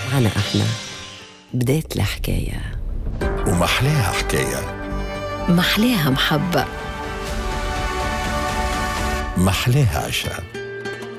أنا إحنا بداية الحكاية، ومحلاها حكاية، محلاها محبة، محلاها عشرة.